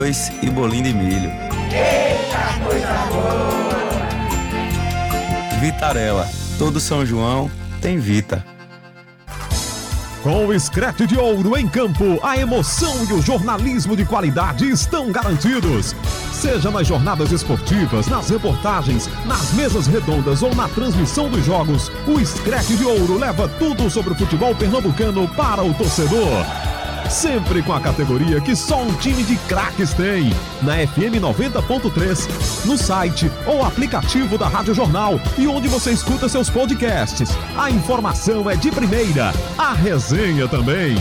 E bolinho de milho. Eita, coisa boa! Vitarella, todo São João tem Vita. Com o Screte de Ouro em campo, a emoção e o jornalismo de qualidade estão garantidos. Seja nas jornadas esportivas, nas reportagens, nas mesas redondas ou na transmissão dos jogos, o Screte de Ouro leva tudo sobre o futebol pernambucano para o torcedor. Sempre com a categoria que só um time de craques tem. Na FM 90.3, no site ou aplicativo da Rádio Jornal e onde você escuta seus podcasts. A informação é de primeira, a resenha também.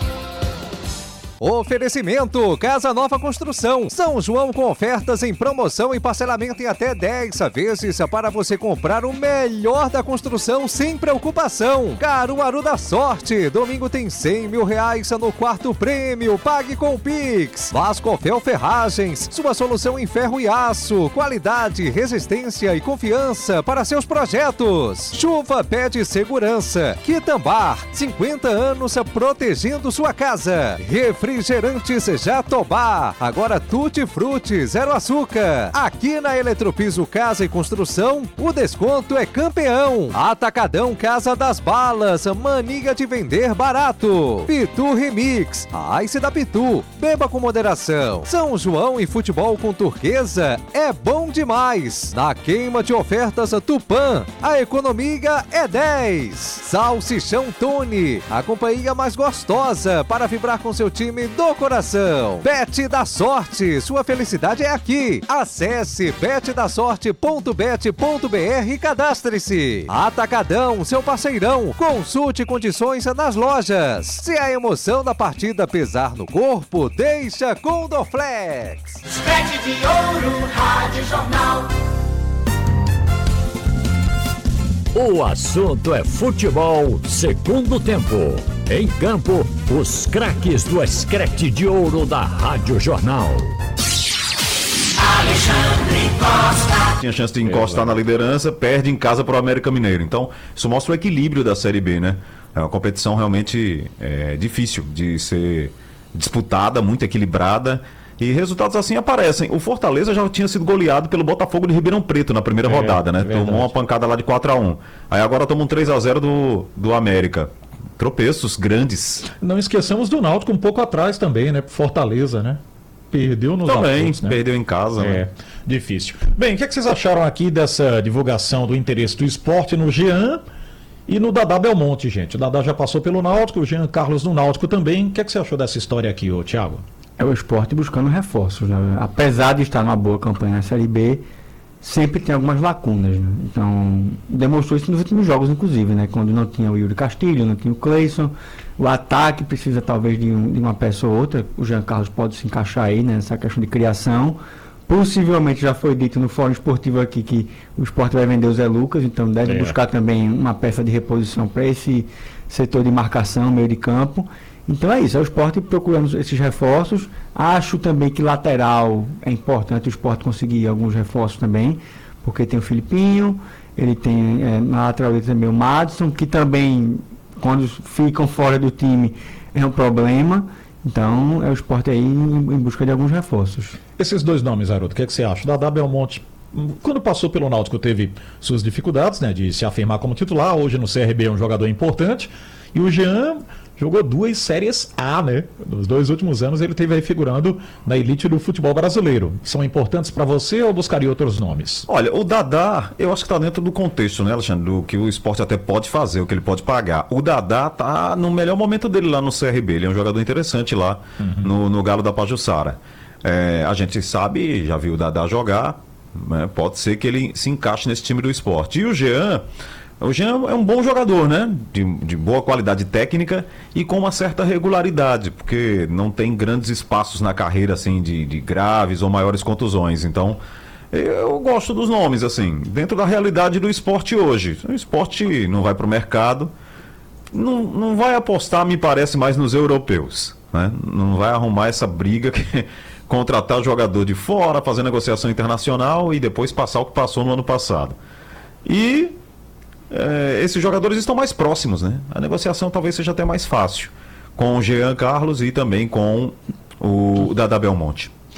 Oferecimento Casa Nova Construção. São João com ofertas em promoção e parcelamento em até 10 vezes para você comprar o melhor da construção sem preocupação. Caruaru da Sorte. Domingo tem R$100 mil no quarto prêmio. Pague com o Pix. Vascofel Ferragens. Sua solução em ferro e aço. Qualidade, resistência e confiança para seus projetos. Chuva pede segurança. Quitambar. 50 anos protegendo sua casa. Refrigerantes Jatobá, agora Tutti Frutti, zero açúcar. Aqui na Eletropiso Casa e Construção, o desconto é campeão. Atacadão Casa das Balas, mania de vender barato. Pitu Remix, a Ice da Pitu, beba com moderação. São João e futebol com turquesa é bom demais. Na queima de ofertas Tupã, a economia é 10. Salsichão Tony, a companhia mais gostosa para vibrar com seu time do coração. Bet da Sorte, sua felicidade é aqui. Acesse betdasorte.bet.br e cadastre-se. Atacadão, seu parceirão. Consulte condições nas lojas. Se a emoção da partida pesar no corpo, deixa com Dorflex. Screte de Ouro, Rádio Jornal. O assunto é futebol, segundo tempo. Em campo, os craques do Screte de Ouro da Rádio Jornal. Alexandre Costa. Tinha chance de encostar na liderança, perde em casa para o América Mineiro. Então, isso mostra o equilíbrio da Série B, né? É uma competição realmente difícil de ser disputada, muito equilibrada. E resultados assim aparecem. O Fortaleza já tinha sido goleado pelo Botafogo de Ribeirão Preto na primeira rodada, né? Tomou uma pancada lá de 4-1. Aí agora toma um 3-0 do América. Tropeços grandes. Não esqueçamos do Náutico um pouco atrás também, né? Fortaleza, né? Perdeu nos também, aflitos, né? Perdeu em casa, né? Difícil. Bem, o que é que vocês acharam aqui dessa divulgação do interesse do esporte no Jean e no Dadá Belmonte, gente? O Dadá já passou pelo Náutico, o Jean Carlos no Náutico também. O que é que você achou dessa história aqui, ô Thiago? É o esporte buscando reforços, né? Apesar de estar numa boa campanha na Série B, sempre tem algumas lacunas, né? Então, demonstrou isso nos últimos jogos, inclusive, né? Quando não tinha o Yuri Castilho, não tinha o Cleison, o ataque precisa talvez de uma peça ou outra. O Jean Carlos pode se encaixar aí, né? Nessa questão de criação. Possivelmente já foi dito no Fórum Esportivo aqui que o esporte vai vender o Zé Lucas, então deve buscar também uma peça de reposição para esse setor de marcação, meio de campo. Então é isso, é o esporte procurando esses reforços. Acho também que lateral é importante o esporte conseguir alguns reforços também, porque tem o Filipinho, ele tem na lateral dele também o Madison, que também, quando ficam fora do time, é um problema. Então é o esporte aí em busca de alguns reforços. Esses dois nomes, Haroldo, o que é que você acha? O Dadá Belmonte, quando passou pelo Náutico, teve suas dificuldades, né, de se afirmar como titular. Hoje no CRB é um jogador importante. E o Jean jogou 2 séries A, né? Nos 2 últimos anos ele esteve aí figurando na elite do futebol brasileiro. São importantes para você ou buscaria outros nomes? Olha, o Dadá, eu acho que está dentro do contexto, né, Alexandre? Do que o esporte até pode fazer, o que ele pode pagar. O Dadá tá no melhor momento dele lá no CRB. Ele é um jogador interessante lá no Galo da Pajuçara. A gente sabe, já viu o Dadá jogar, né? Pode ser que ele se encaixe nesse time do esporte. E o Jean é um bom jogador, né? De boa qualidade técnica e com uma certa regularidade, porque não tem grandes espaços na carreira, assim, de graves ou maiores contusões. Então, eu gosto dos nomes, assim, dentro da realidade do esporte hoje. O esporte não vai para o mercado, não vai apostar, me parece, mais nos europeus, né? Não vai arrumar essa briga que contratar jogador de fora, fazer negociação internacional e depois passar o que passou no ano passado. E esses jogadores estão mais próximos, né? A negociação talvez seja até mais fácil com o Jean Carlos e também com o Dadá Belmonte.